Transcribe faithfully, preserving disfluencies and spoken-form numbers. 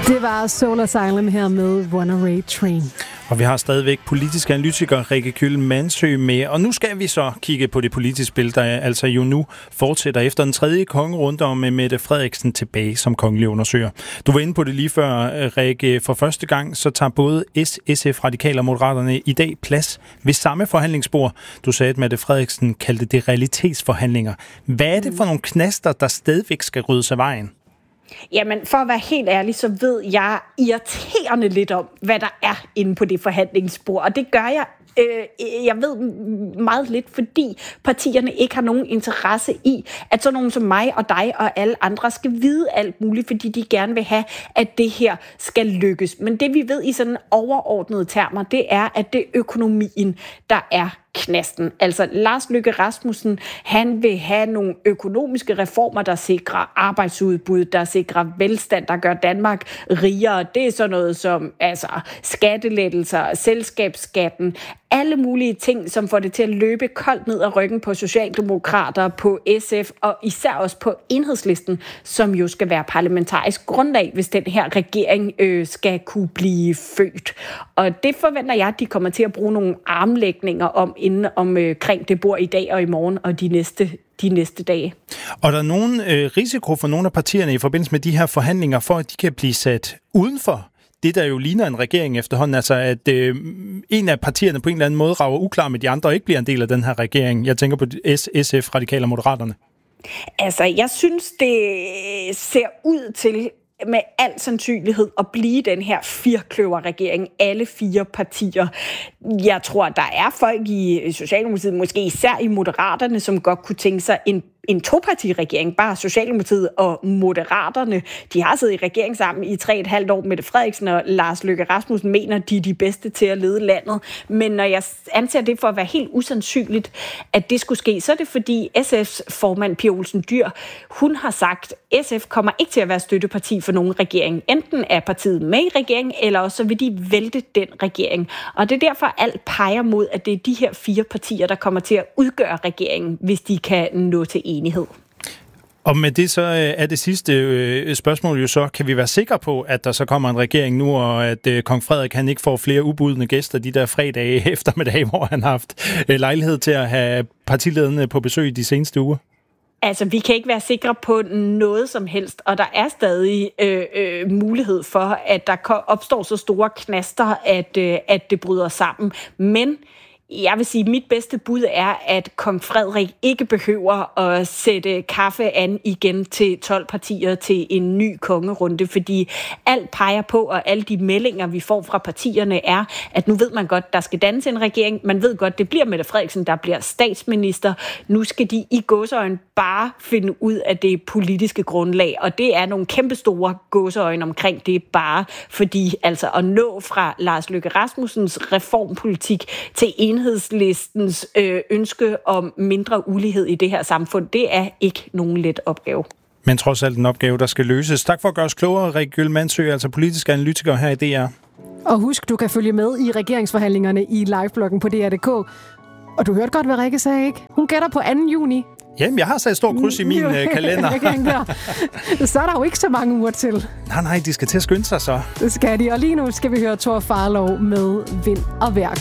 Det var Soul Asylum her med Runaway Train. Og vi har stadigvæk politisk analytiker Rikke Kyll Mandsø med. Og nu skal vi så kigge på det politiske spil, der altså jo nu fortsætter efter den tredje kongerunde og med Mette Frederiksen tilbage som kongelig undersøger. Du var inde på det lige før, Rikke. For første gang så tager både S, SF, Radikale og Moderaterne i dag plads ved samme forhandlingsbord. Du sagde, at Mette Frederiksen kaldte det realitetsforhandlinger. Hvad er det for nogle knaster, der stadigvæk skal ryddes af vejen? Jamen, for at være helt ærlig, så ved jeg irriterende lidt om, hvad der er inde på det forhandlingsbord. Og det gør jeg, øh, jeg ved meget lidt, fordi partierne ikke har nogen interesse i, at sådan nogen som mig og dig og alle andre skal vide alt muligt, fordi de gerne vil have, at det her skal lykkes. Men det vi ved i sådan overordnede termer, det er, at det er økonomien, der er knasten. Altså Lars Løkke Rasmussen, han vil have nogle økonomiske reformer, der sikrer arbejdsudbud, der sikrer velstand, der gør Danmark rigere. Det er sådan noget som altså skattelettelser, selskabsskatten, alle mulige ting, som får det til at løbe koldt ned ad ryggen på socialdemokrater, på S F og især også på Enhedslisten, som jo skal være parlamentarisk grundlag, hvis den her regering øh, skal kunne blive født. Og det forventer jeg, at de kommer til at bruge nogle armlægninger om inden omkring det bord i dag og i morgen og de næste de næste dage. Og der er nogen øh, risiko for nogle af partierne i forbindelse med de her forhandlinger, for at de kan blive sat udenfor det, der jo ligner en regering efterhånden, altså at øh, en af partierne på en eller anden måde rager uklar med de andre og ikke bliver en del af den her regering. Jeg tænker på S, SF, Radikale og Moderaterne. Altså, jeg synes, det ser ud til med al sandsynlighed at blive den her firkløverregering, alle fire partier. Jeg tror, der er folk i Socialdemokratiet, måske især i Moderaterne, som godt kunne tænke sig en en topartiregering, bare Socialdemokratiet og Moderaterne. De har siddet i regering sammen i tre et halvt år. Mette Frederiksen og Lars Løkke Rasmussen mener, de er de bedste til at lede landet. Men når jeg anser det for at være helt usandsynligt, at det skulle ske, så er det fordi S F's formand Pia Olsen Dyhr, hun har sagt, at S F kommer ikke til at være støtteparti for nogen regering. Enten er partiet med i regeringen, eller også så vil de vælte den regering. Og det er derfor, alt peger mod, at det er de her fire partier, der kommer til at udgøre regeringen, hvis de kan nå til enighed. Og med det så er det sidste øh, spørgsmål jo så, kan vi være sikre på, at der så kommer en regering nu, og at øh, kong Frederik han ikke får flere ubudne gæster de der fredage eftermiddag, hvor han har haft øh, lejlighed til at have partilederne på besøg de seneste uger? Altså, vi kan ikke være sikre på noget som helst, og der er stadig øh, øh, mulighed for, at der opstår så store knaster, at, øh, at det bryder sammen. Men jeg vil sige, at mit bedste bud er, at kong Frederik ikke behøver at sætte kaffe an igen til tolv partier til en ny kongerunde, fordi alt peger på, og alle de meldinger, vi får fra partierne, er, at nu ved man godt, der skal dannes en regering. Man ved godt, det bliver Mette Frederiksen, der bliver statsminister. Nu skal de i gåseøjne bare finde ud af det politiske grundlag, og det er nogle kæmpestore gåseøjne omkring det bare, fordi altså at nå fra Lars Løkke Rasmussens reformpolitik til en Enhedslistens øh, ønske om mindre ulighed i det her samfund, det er ikke nogen let opgave. Men trods alt en opgave, der skal løses. Tak for at gøre os klogere, Rikke Kyll Mandsø, altså politisk analytiker her i D R. Og husk, du kan følge med i regeringsforhandlingerne i livebloggen på D R punktum d k. Og du hørte godt, hvad Rikke sagde, ikke? Hun gætter på anden juni. Jamen, jeg har sat stor kryds i min øh, kalender. Så er der jo ikke så mange uger til. Nej, nej, de skal til at skynde sig så. Det skal de, og lige nu skal vi høre Thor Farlov med Vind og Vejr.